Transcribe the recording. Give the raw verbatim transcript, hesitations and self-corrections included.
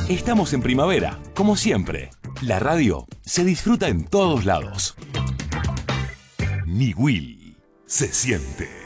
Estamos en primavera, como siempre. La radio se disfruta en todos lados. Niwil se siente.